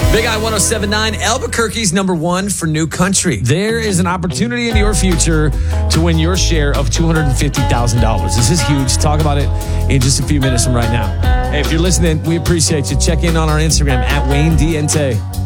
Big I 107.9, Albuquerque's number one for new country. There is an opportunity in your future to win your share of $250,000. This is huge. Talk about it in just a few minutes from right now. Hey, if you're listening, we appreciate you. Check in on our Instagram at Wayne Diente.